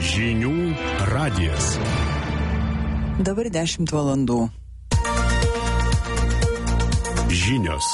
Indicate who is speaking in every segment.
Speaker 1: Žinių radijas.
Speaker 2: Dabar 10 valandų.
Speaker 1: Žinios.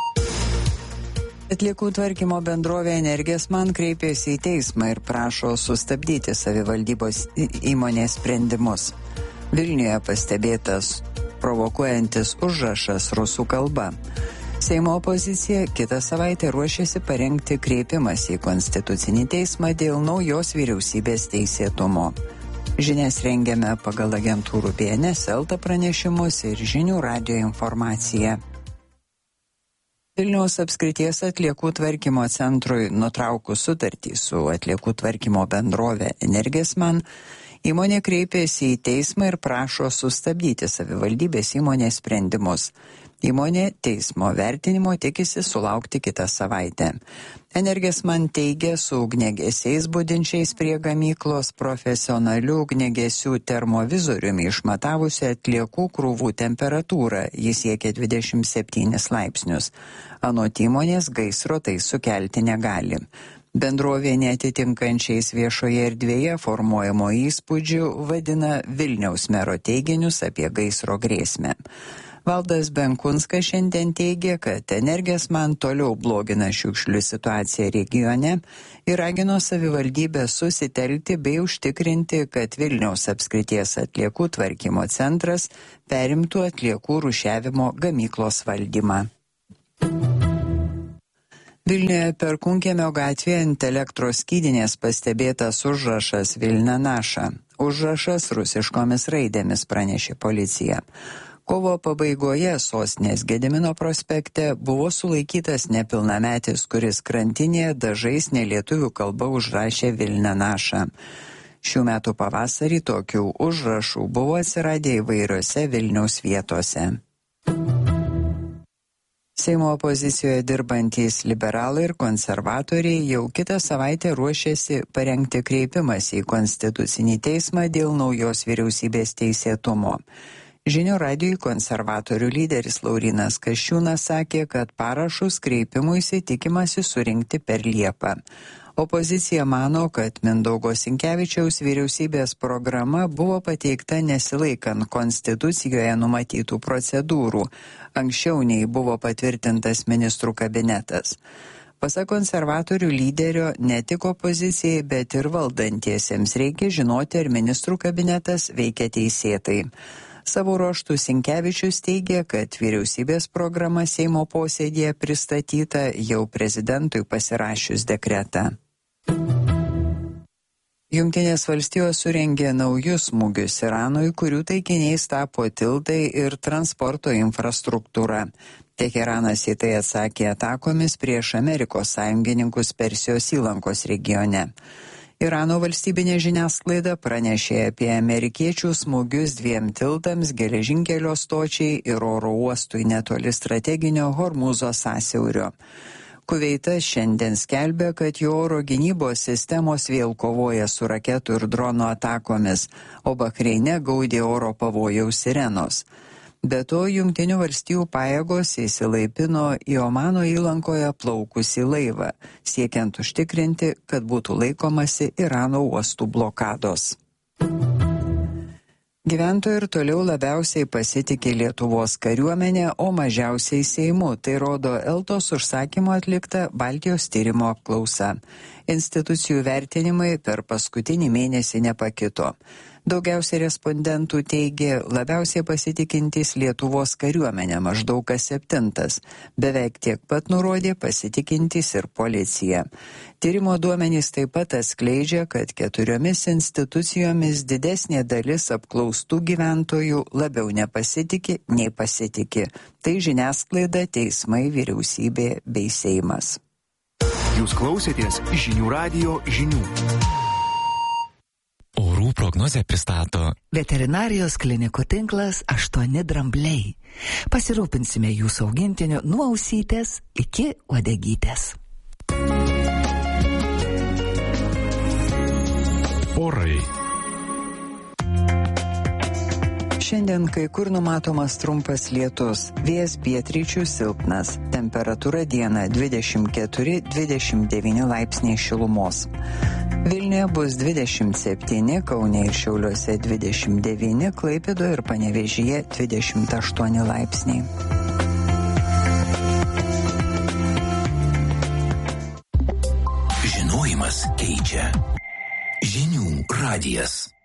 Speaker 2: Atliekų tvarkymo bendrovė Energesman kreipėsi į teismą ir prašo sustabdyti savivaldybos įmonės sprendimus. Vilniuje pastebėtas provokuojantis užrašas rusų kalba. Seimo opozicija kitą savaitę ruošiasi parengti kreipimąsi į Konstitucinį teismą dėl naujos vyriausybės teisėtumo. Žinias rengiame pagal agentūrų BNS Elta pranešimus ir Žinių radijo informaciją. Vilniaus apskrities atliekų tvarkymo centrui nutraukus sutartį su atliekų tvarkymo bendrovė Energesman, įmonė kreipėsi į teismą ir prašo sustabdyti savivaldybės įmonės sprendimus. Įmonė teismo vertinimo tikisi sulaukti kitą savaitę. Energesman teigia su ugniagesiais budinčiais prie gamyklos profesionalių ugniagesių termovizoriumi išmatavusi atliekų krūvų temperatūrą, jis siekia 27 laipsnius. Anot įmonės gaisro tai sukelti negali. Bendrovė neatitinkančiais viešoje erdvėje formuojamo įspūdžių vadina Vilniaus mero teiginius apie gaisro grėsmę. Valdas Benkunskas šiandien teigia, kad Energesman toliau blogina šiukšlių situaciją regione ir ragino savivaldybę susitelkti bei užtikrinti, kad Vilniaus apskrities atliekų tvarkymo centras perimtų atliekų rūšiavimo gamyklos valdymą. Vilniuje Perkūnkiemio gatvėje ant elektros skydinės pastebėtas užrašas Vilnia naša. Užrašas rusiškomis raidėmis, pranešė policija. Kovo pabaigoje sostinės Gedimino prospekte buvo sulaikytas nepilnametis, kuris krantinėje dažais nelietuvių kalba užrašė Vilnia naša. Šių metų pavasarį tokių užrašų buvo atsiradę įvairiose Vilniaus vietose. Seimo opozicijoje dirbantys liberalai ir konservatoriai jau kitą savaitę ruošiasi parengti kreipimąsi į Konstitucinį teismą dėl naujos vyriausybės teisėtumo. Žinių radijui konservatorių lyderis Laurynas Kasčiūnas sakė, kad parašus kreipimuisi tikimasi surinkti per Liepą. Opozicija mano, kad Mindaugo Sinkevičiaus vyriausybės programa buvo pateikta nesilaikant Konstitucijoje numatytų procedūrų, anksčiau nei buvo patvirtintas ministrų kabinetas. Pasak konservatorių lyderio, ne tik opozicijai, bet ir valdantiesiems reikia žinoti, ar ministrų kabinetas veikia teisėtai. Savo ruožtų Sinkevičius teigia, kad vyriausybės programa Seimo posėdėje pristatyta jau prezidentui pasirašius dekretą. Jungtinės valstijos surengė naujus smūgius Iranui, kurių taikiniais tapo tiltai ir transporto infrastruktūra. Teheranas į tai atsakė atakomis prieš Amerikos sąjungininkus Persijos įlankos regione. Irano valstybinė žiniasklaida pranešė apie amerikiečių smūgius 2 tiltams, geležinkelio stočiai ir oro uostui netoli strateginio Hormūzo sąsiaurio. Kuveitas šiandien skelbia, kad jo oro gynybos sistemos vėl kovoja su raketų ir dronų atakomis, o Bahreine gaudė oro pavojaus sirenos. Be to, Jungtinių valstijų pajėgos įsilaipino į Omano įlankoje plaukusį laivą, siekiant užtikrinti, kad būtų laikomasi Irano uostų blokados. Gyventojai ir toliau labiausiai pasitikė Lietuvos kariuomenė, o mažiausiai Seimu. Tai rodo Eltos užsakymo atlikta Baltijos tyrimo apklausa. Institucijų vertinimai per paskutinį mėnesį nepakito. Daugiausiai respondentų teigė labiausiai pasitikintys Lietuvos kariuomenė, maždaug kas 7. Beveik tiek pat nurodė pasitikintys ir policija. Tyrimo duomenys taip pat atskleidžia, kad 4 institucijomis didesnė dalis apklaustų gyventojų labiau nepasitikė nei pasitikė. Tai žiniasklaida, teismai, vyriausybė bei Seimas.
Speaker 1: Jūs klausėtės Žinių radijo žinių.
Speaker 3: Orų prognozę pristato
Speaker 4: Veterinarijos klinikų tinklas 8 drambliai. Pasirūpinsime jūsų augintiniu nuo ausytės iki uodegytės.
Speaker 1: Orai.
Speaker 2: Šiandien kai kur numatomas trumpas lietus, vėjas pietryčių silpnas, temperatūra dieną 24-29 laipsniai šilumos. Vilniuje bus 27, Kaune ir Šiauliuose 29, Klaipėdoje ir Panevėžyje 28 laipsniai.
Speaker 5: Žinojimas keičia. Žinių radijas.